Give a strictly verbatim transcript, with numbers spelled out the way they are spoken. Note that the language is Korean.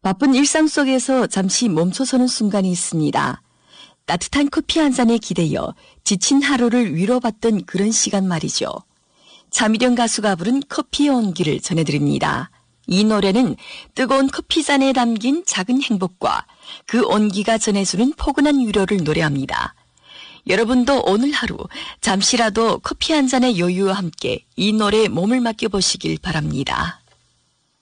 바쁜 일상 속에서 잠시 멈춰서는 순간이 있습니다. 따뜻한 커피 한 잔에 기대어 지친 하루를 위로받던 그런 시간 말이죠. 차미령 가수가 부른 커피의 온기를 전해드립니다. 이 노래는 뜨거운 커피잔에 담긴 작은 행복과 그 온기가 전해주는 포근한 위로를 노래합니다. 여러분도 오늘 하루 잠시라도 커피 한 잔의 여유와 함께 이 노래에 몸을 맡겨보시길 바랍니다.